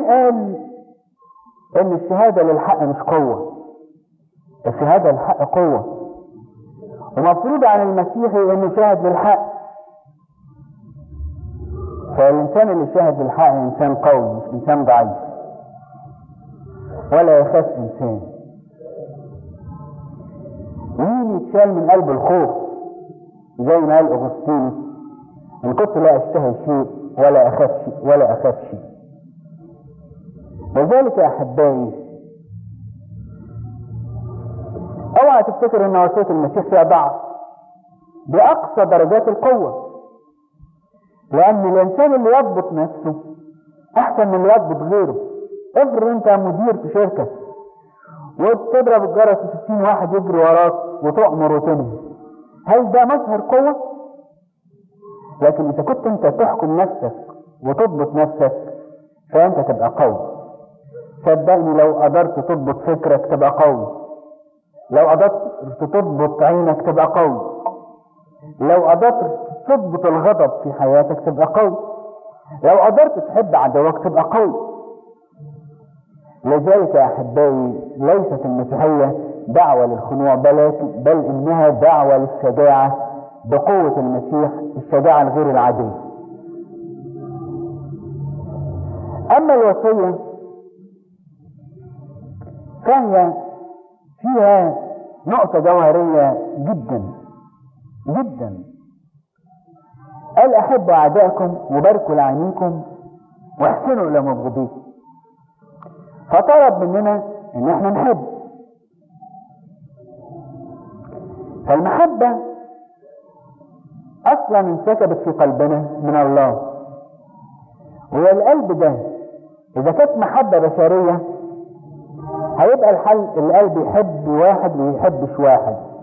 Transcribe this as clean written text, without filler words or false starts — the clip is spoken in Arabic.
مين قال ان الشهادة للحق مش قوة؟ الشهادة للحق قوة، ومفروض عن المسيحي انه يشاهد للحق. فالانسان اللي يشاهد للحق انسان قوي، مش انسان ضعيف ولا يخاف انسان. مين يتشال من قلب الخوف؟ زي ما قال اغسطينوس: ان كنت لا اشتهي شيء ولا اخاف شيء. لذلك يا احبائي، اوعى تفتكر ان وصية المسيح فيها ضعف، باقصى درجات القوة. لان الانسان اللي يضبط نفسه احسن من اللي يضبط غيره. افرض انت مدير في شركة وتضرب الجرس و60 واحد يجري وراك وتؤمر وتنهي، هل ده مظهر قوة؟ لكن اذا كنت انت تحكم نفسك وتضبط نفسك فانت تبقى قوي. صدقني لو قدرت تضبط فكرك تبقى قوي، لو قدرت تضبط عينك تبقى قوي، لو قدرت تضبط الغضب في حياتك تبقى قوي، لو قدرت تحب عدوك تبقى قوي. لذلك يا احبائي، ليست المسيحية دعوة للخنوع، بل انها دعوة للشجاعة بقوة المسيح، الشجاعة الغير العادية. اما الوصية فهي فيها نقطة جوهرية جدا جدا. قال: احبوا اعدائكم وباركوا لعينيكم واحسنوا الى مبغضيكم. فطلب مننا ان احنا نحب. فالمحبة اصلا انسكبت في قلبنا من الله، وهي القلب ده اذا كانت محبة بشرية هيبقى الحل القلب يحب واحد ويحبش واحد،